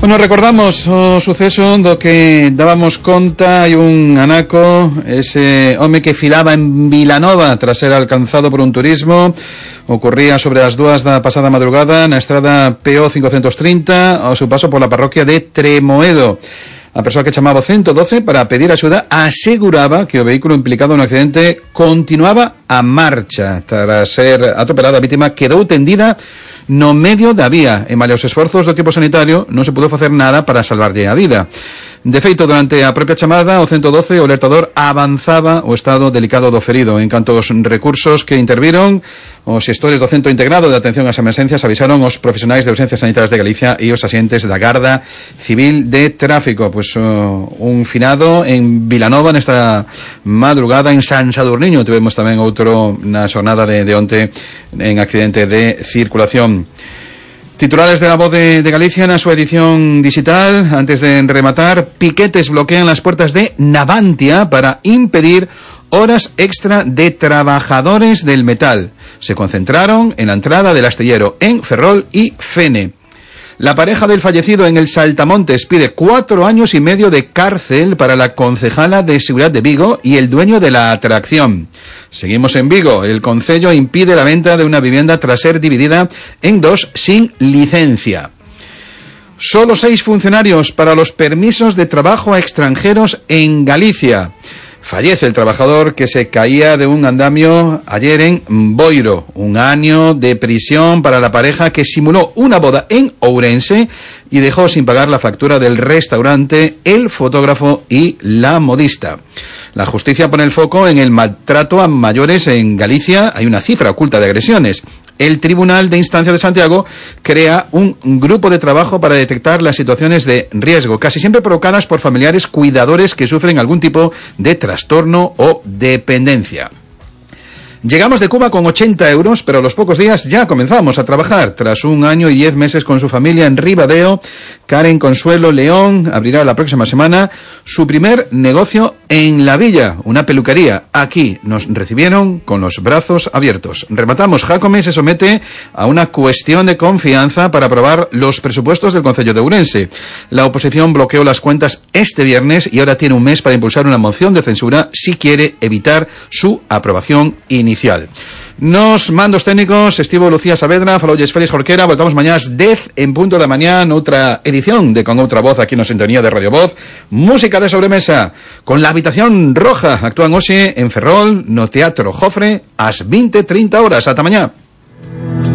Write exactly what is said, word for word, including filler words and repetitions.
Bueno, recordamos o suceso do que dábamos conta. Hai un anaco, ese home que filaba en Vilanova tras ser alcanzado por un turismo. Ocorría sobre as dúas da pasada madrugada na estrada P O cincocentos trinta ao seu paso pola parroquia de Tremoedo. A persoa que chamaba o ciento doce para pedir axuda aseguraba que o vehículo implicado no accidente continuaba a marcha. Tras ser atropelada, a vítima quedou tendida no medio da vía e malia os esforzos do equipo sanitario non se pudo facer nada para salvarlle a vida. De feito, durante a propia chamada o ciento doce, o alertador avanzaba o estado delicado do ferido. En canto aos recursos que interviron, os xestores do Centro Integrado de Atención ás Emergencias avisaron os profesionais de urgencias sanitarias de Galicia e os axentes da Garda Civil de Tráfico. Pois uh, un finado en Vilanova nesta madrugada. En San Sadurniño tivemos tamén outro na xornada de, de onte en accidente de circulación. Titulares de La Voz de, de Galicia na súa edición digital. Antes de rematar, piquetes bloquean las puertas de Navantia para impedir horas extra de trabajadores del metal. Se concentraron en la entrada del astillero en Ferrol y Fene. La pareja del fallecido en el Saltamontes pide cuatro años y medio de cárcel para la concejala de Seguridad de Vigo y el dueño de la atracción. Seguimos en Vigo. El concello impide la venta de una vivienda tras ser dividida en dos sin licencia. Solo seis funcionarios para los permisos de trabajo a extranjeros en Galicia. Fallece el trabajador que se caía de un andamio ayer en Boiro. Un año de prisión para la pareja que simuló una boda en Ourense y dejó sin pagar la factura del restaurante, el fotógrafo y la modista. La justicia pone el foco en el maltrato a mayores en Galicia. Hay una cifra oculta de agresiones. El Tribunal de Instancia de Santiago crea un grupo de trabajo para detectar las situaciones de riesgo, casi siempre provocadas por familiares cuidadores que sufren algún tipo de trastorno o dependencia. Llegamos de Cuba con ochenta euros, pero a los pocos días ya comenzamos a trabajar. Tras un año y diez meses con su familia en Ribadeo, Karen Consuelo León abrirá la próxima semana su primer negocio en la villa, una peluquería. Aquí nos recibieron con los brazos abiertos. Rematamos. Jacome se somete a una cuestión de confianza para aprobar los presupuestos del Concello de Ourense. La oposición bloqueó las cuentas este viernes y ahora tiene un mes para impulsar una moción de censura si quiere evitar su aprobación inicial. Inicial. Nos mandos técnicos, Estivo Lucía Saavedra, falolles Félix Jorquera. Voltamos mañá ás dez en punto da mañá noutra edición de Con Outra Voz aquí na sintonía de Radio Voz. Música de sobremesa con La Habitación Roja. Actúan hoxe en Ferrol no Teatro Jofre ás veinte e trinta horas. Ata mañá.